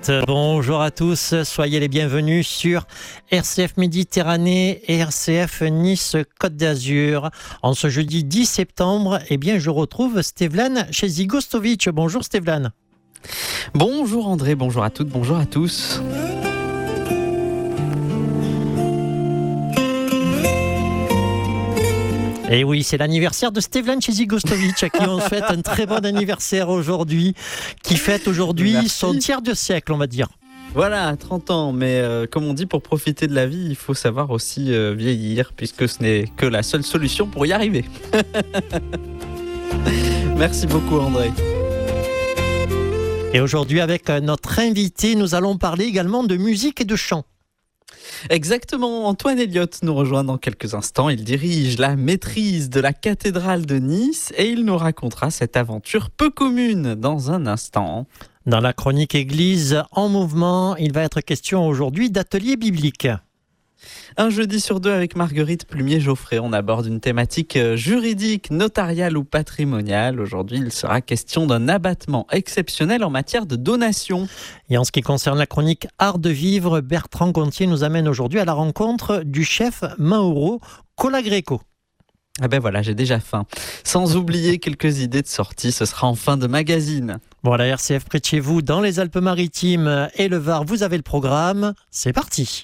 Elliott. Bonjour à tous, soyez les bienvenus sur RCF Méditerranée et RCF Nice Côte d'Azur. En ce jeudi 10 septembre, je retrouve Stevlan Chezigostovic. Bonjour Stevlan. Bonjour André, bonjour à toutes, bonjour à tous. Et oui, c'est l'anniversaire de Stevlan Chezigostovic, à qui on souhaite un très bon anniversaire aujourd'hui, qui fête aujourd'hui son tiers de siècle, on va dire. Voilà, 30 ans, mais comme on dit, pour profiter de la vie, il faut savoir aussi vieillir, puisque ce n'est que la seule solution pour y arriver. Merci beaucoup André. Et aujourd'hui, avec notre invité, nous allons parler également de musique et de chant. Exactement, Antoine Elliott nous rejoint dans quelques instants. Il dirige la maîtrise de la cathédrale de Nice et il nous racontera cette aventure peu commune dans un instant. Dans la chronique Église en mouvement, il va être question aujourd'hui d'atelier biblique. Un jeudi sur deux avec Marguerite Plumier-Geoffrey, on aborde une thématique juridique, notariale ou patrimoniale. Aujourd'hui, il sera question d'un abattement exceptionnel en matière de donation. Et en ce qui concerne la chronique Art de vivre, Bertrand Gontier nous amène aujourd'hui à la rencontre du chef Mauro Colagreco. Ah ben voilà, j'ai déjà faim. Sans oublier quelques idées de sortie, ce sera en fin de magazine. Voilà, RCF près de chez vous, dans les Alpes-Maritimes et le Var, vous avez le programme. C'est parti.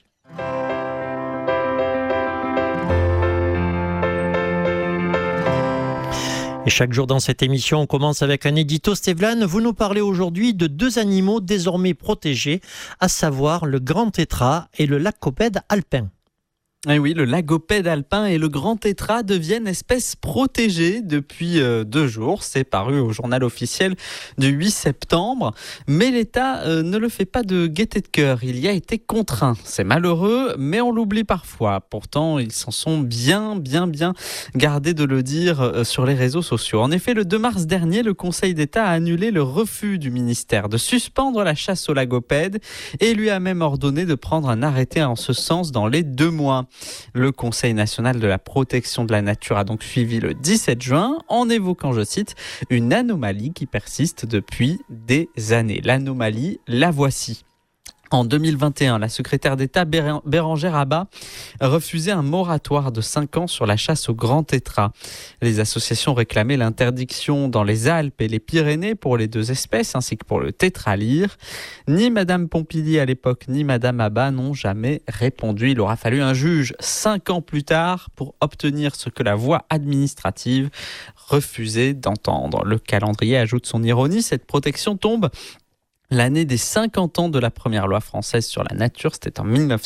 Et chaque jour dans cette émission, on commence avec un édito. Stevlan, vous nous parlez aujourd'hui de deux animaux désormais protégés, à savoir le grand tétras et le lagopède alpin. Et oui, le lagopède alpin et le grand tétras deviennent espèces protégées depuis 2 jours. C'est paru au journal officiel du 8 septembre. Mais l'État ne le fait pas de gaieté de cœur. Il y a été contraint. C'est malheureux, mais on l'oublie parfois. Pourtant, ils s'en sont bien gardés de le dire sur les réseaux sociaux. En effet, le 2 mars dernier, le Conseil d'État a annulé le refus du ministère de suspendre la chasse aux lagopèdes et lui a même ordonné de prendre un arrêté en ce sens dans les 2 mois. Le Conseil national de la protection de la nature a donc suivi le 17 juin en évoquant, je cite, une anomalie qui persiste depuis des années. L'anomalie, la voici. En 2021, la secrétaire d'État Bérangère Abba refusait un moratoire de 5 ans sur la chasse au grand tétras. Les associations réclamaient l'interdiction dans les Alpes et les Pyrénées pour les 2 espèces, ainsi que pour le tétralyre. Ni Madame Pompili à l'époque, ni Madame Abba n'ont jamais répondu. Il aura fallu un juge 5 ans plus tard pour obtenir ce que la voie administrative refusait d'entendre. Le calendrier ajoute son ironie, cette protection tombe l'année des 50 ans de la première loi française sur la nature, c'était en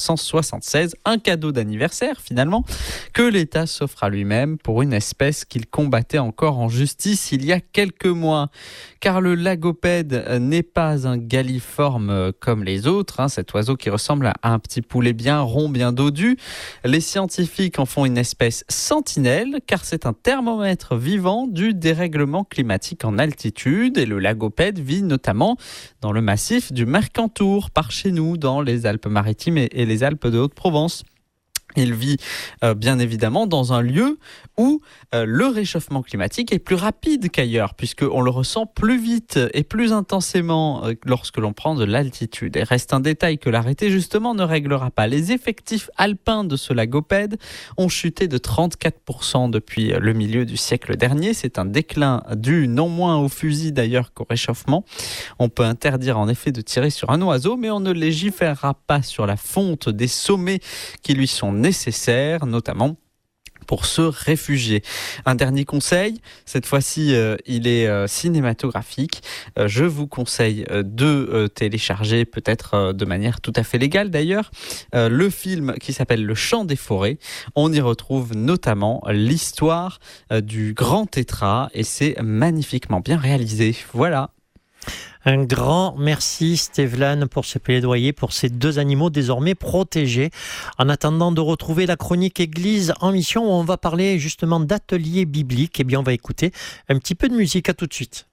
1976, un cadeau d'anniversaire finalement, que l'État s'offre à lui-même pour une espèce qu'il combattait encore en justice il y a quelques mois. Car le lagopède n'est pas un galliforme comme les autres, cet oiseau qui ressemble à un petit poulet bien rond, bien dodu. Les scientifiques en font une espèce sentinelle, car c'est un thermomètre vivant du dérèglement climatique en altitude, et le lagopède vit notamment dans le massif du Mercantour, par chez nous, dans les Alpes-Maritimes et les Alpes de Haute-Provence. Il vit bien évidemment dans un lieu où le réchauffement climatique est plus rapide qu'ailleurs, puisqu'on le ressent plus vite et plus intensément lorsque l'on prend de l'altitude. Et reste un détail que l'arrêté justement ne réglera pas. Les effectifs alpins de ce lagopède ont chuté de 34% depuis le milieu du siècle dernier. C'est un déclin dû non moins au fusil d'ailleurs qu'au réchauffement. On peut interdire en effet de tirer sur un oiseau, mais on ne légiférera pas sur la fonte des sommets qui lui sont nécessaires, notamment pour se réfugier. Un dernier conseil, cette fois-ci il est cinématographique. Je vous conseille de télécharger, peut-être de manière tout à fait légale d'ailleurs, le film qui s'appelle Le Chant des forêts. On y retrouve notamment l'histoire du grand tétras et c'est magnifiquement bien réalisé. Voilà. Un grand merci Stevlan pour ce plaidoyer pour ces 2 animaux désormais protégés. En attendant de retrouver la chronique Église en mission où on va parler justement d'atelier biblique, on va écouter un petit peu de musique. À tout de suite.